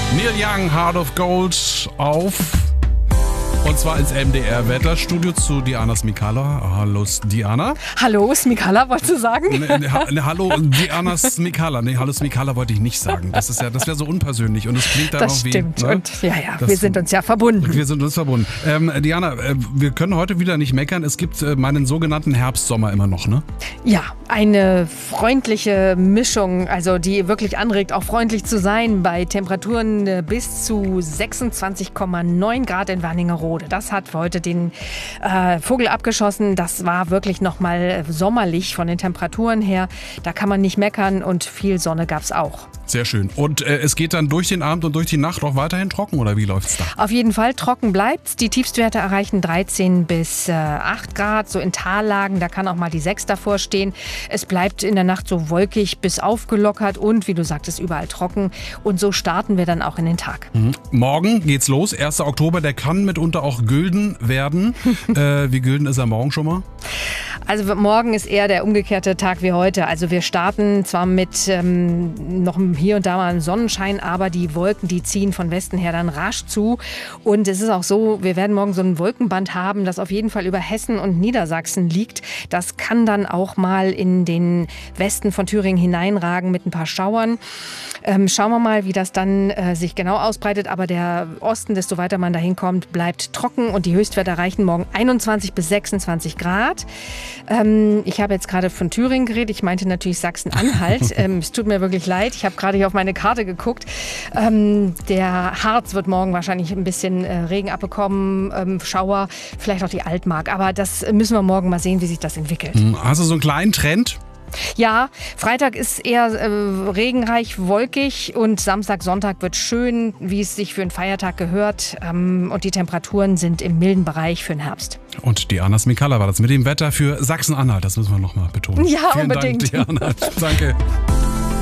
Neil Young, Heart of Gold auf. Und zwar ins MDR-Wetterstudio zu Diana Smikala. Hallo Diana. Hallo Smikala, wolltest du sagen? Hallo Diana Smikala. Nee, hallo Smikala wollte ich nicht sagen. Das wäre so unpersönlich und es klingt dann das auch wie... Stimmt. Ne? Und wir sind uns ja verbunden. Wir sind uns verbunden. Diana, wir können heute wieder nicht meckern. Es gibt meinen sogenannten Herbstsommer immer noch, ne? Ja, eine freundliche Mischung, also die wirklich anregt, auch freundlich zu sein bei Temperaturen bis zu 26,9 Grad in Wernigerode. Das hat für heute den Vogel abgeschossen. Das war wirklich nochmal sommerlich von den Temperaturen her. Da kann man nicht meckern und viel Sonne gab es auch. Sehr schön. Und es geht dann durch den Abend und durch die Nacht auch weiterhin trocken oder wie läuft's da? Auf jeden Fall trocken bleibt's. Die Tiefstwerte erreichen 13 bis 8 Grad, so in Tallagen. Da kann auch mal die 6 davor stehen. Es bleibt in der Nacht so wolkig bis aufgelockert und, wie du sagtest, überall trocken. Und so starten wir dann auch in den Tag. Morgen geht's los, 1. Oktober. Der kann mitunter auch gülden werden. Wie gülden ist er morgen schon mal? Also morgen ist eher der umgekehrte Tag wie heute. Also wir starten zwar mit noch hier und da mal einem Sonnenschein, aber die Wolken, die ziehen von Westen her dann rasch zu. Und es ist auch so, wir werden morgen so ein Wolkenband haben, das auf jeden Fall über Hessen und Niedersachsen liegt. Das kann dann auch mal in den Westen von Thüringen hineinragen mit ein paar Schauern. Schauen wir mal, wie das dann sich genau ausbreitet. Aber der Osten, desto weiter man dahin kommt, bleibt trocken und die Höchstwerte erreichen morgen 21 bis 26 Grad. Ich habe jetzt gerade von Thüringen geredet. Ich meinte natürlich Sachsen-Anhalt. Es tut mir wirklich leid. Ich habe gerade hier auf meine Karte geguckt. Der Harz wird morgen wahrscheinlich ein bisschen Regen abbekommen, Schauer, vielleicht auch die Altmark. Aber das müssen wir morgen mal sehen, wie sich das entwickelt. Hast du so einen kleinen Trend? Ja, Freitag ist eher regenreich, wolkig und Samstag, Sonntag wird schön, wie es sich für einen Feiertag gehört. Und die Temperaturen sind im milden Bereich für den Herbst. Und Diana Smikala war das mit dem Wetter für Sachsen-Anhalt. Das müssen wir nochmal betonen. Ja, Vielen unbedingt. Dank, Diana. Danke.